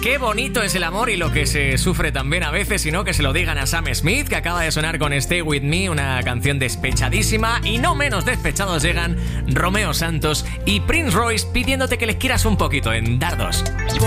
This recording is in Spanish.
Qué bonito es el amor y lo que se sufre también a veces, sino que se lo digan a Sam Smith, que acaba de sonar con Stay With Me, una canción despechadísima, y no menos despechados llegan Romeo Santos y Prince Royce pidiéndote que les quieras un poquito en Dardos.